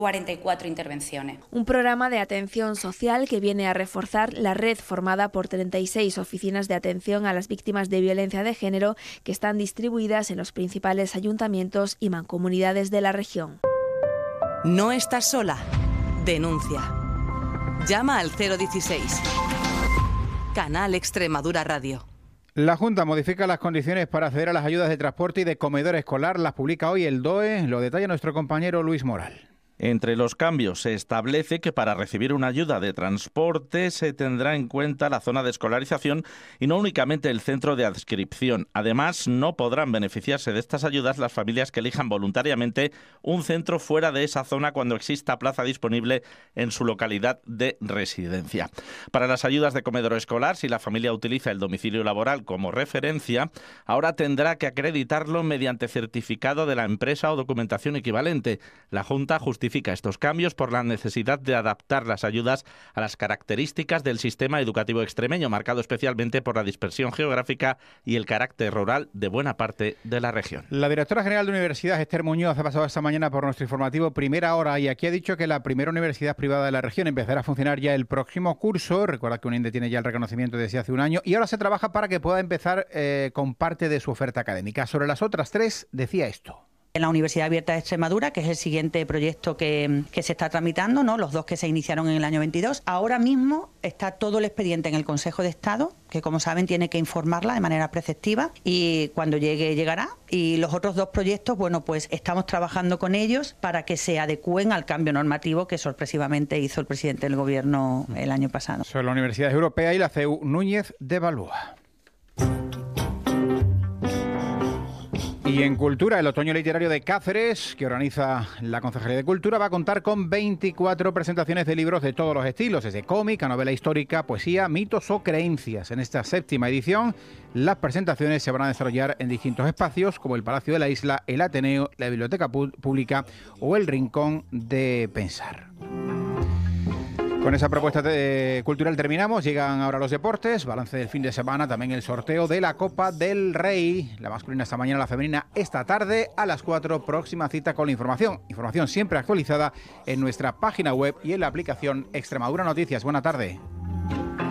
44 intervenciones. Un programa de atención social que viene a reforzar la red formada por 36 oficinas de atención a las víctimas de violencia de género que están distribuidas en los principales ayuntamientos y mancomunidades de la región. No estás sola. Denuncia. Llama al 016. Canal Extremadura Radio. La Junta modifica las condiciones para acceder a las ayudas de transporte y de comedor escolar. Las publica hoy el DOE. Lo detalla nuestro compañero Luis Moral. Entre los cambios se establece que para recibir una ayuda de transporte se tendrá en cuenta la zona de escolarización y no únicamente el centro de adscripción. Además, no podrán beneficiarse de estas ayudas las familias que elijan voluntariamente un centro fuera de esa zona cuando exista plaza disponible en su localidad de residencia. Para las ayudas de comedor escolar, si la familia utiliza el domicilio laboral como referencia, ahora tendrá que acreditarlo mediante certificado de la empresa o documentación equivalente. La Junta justifica estos cambios por la necesidad de adaptar las ayudas a las características del sistema educativo extremeño, marcado especialmente por la dispersión geográfica y el carácter rural de buena parte de la región. La directora general de Universidad, Esther Muñoz, ha pasado esta mañana por nuestro informativo Primera Hora y aquí ha dicho que la primera universidad privada de la región empezará a funcionar ya el próximo curso. Recuerda que UNINDE tiene ya el reconocimiento desde hace un año y ahora se trabaja para que pueda empezar con parte de su oferta académica. Sobre las otras tres decía esto. En la Universidad Abierta de Extremadura, que es el siguiente proyecto que se está tramitando, ¿no? Los dos que se iniciaron en el año 22. Ahora mismo está todo el expediente en el Consejo de Estado, que como saben tiene que informarla de manera preceptiva y cuando llegue, llegará. Y los otros dos proyectos, bueno, pues estamos trabajando con ellos para que se adecúen al cambio normativo que sorpresivamente hizo el presidente del Gobierno el año pasado. Son la Universidad Europea y la CEU Núñez de Balboa. Y en Cultura, el Otoño Literario de Cáceres, que organiza la Concejalía de Cultura, va a contar con 24 presentaciones de libros de todos los estilos, desde cómic a novela histórica, poesía, mitos o creencias. En esta 7ª edición, las presentaciones se van a desarrollar en distintos espacios, como el Palacio de la Isla, el Ateneo, la Biblioteca Pública o el Rincón de Pensar. Con esa propuesta cultural terminamos. Llegan ahora los deportes, balance del fin de semana, también el sorteo de la Copa del Rey, la masculina esta mañana, la femenina esta tarde a las 4, próxima cita con la información siempre actualizada en nuestra página web y en la aplicación Extremadura Noticias. Buena tarde.